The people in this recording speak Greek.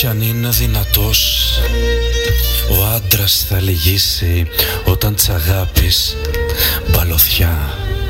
κι αν είναι δυνατός, ο άντρας θα λυγίσει όταν τσ' αγάπης μπαλωθιά